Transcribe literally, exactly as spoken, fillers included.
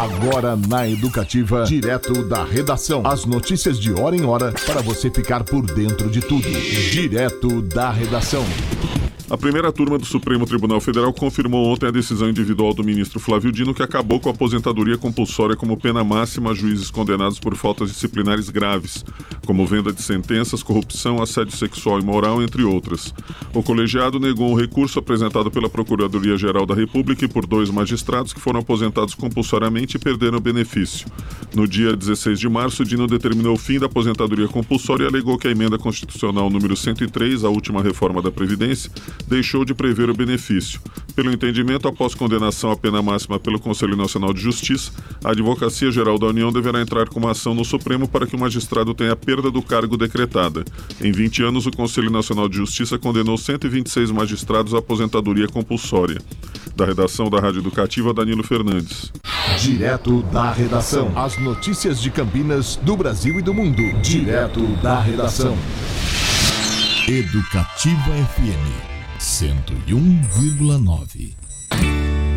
Agora na Educativa, direto da redação. As notícias de hora em hora para você ficar por dentro de tudo. Direto da redação. A primeira turma do Supremo Tribunal Federal confirmou ontem a decisão individual do ministro Flávio Dino que acabou com a aposentadoria compulsória como pena máxima a juízes condenados por faltas disciplinares graves, como venda de sentenças, corrupção, assédio sexual e moral, entre outras. O colegiado negou um recurso apresentado pela Procuradoria-Geral da República e por dois magistrados que foram aposentados compulsoriamente e perderam o benefício. No dia dezesseis de março, Dino determinou o fim da aposentadoria compulsória e alegou que a emenda constitucional número cento e três, a última reforma da Previdência, deixou de prever o benefício. Pelo entendimento, após condenação à pena máxima pelo Conselho Nacional de Justiça, a Advocacia Geral da União deverá entrar com uma ação no Supremo para que o magistrado tenha a perda do cargo decretada. Em vinte anos, o Conselho Nacional de Justiça condenou cento e vinte e seis magistrados à aposentadoria compulsória. Da redação da Rádio Educativa, Danilo Fernandes. Direto da redação. As notícias de Campinas, do Brasil e do mundo. Direto da redação. Educativa F M cento e um vírgula nove.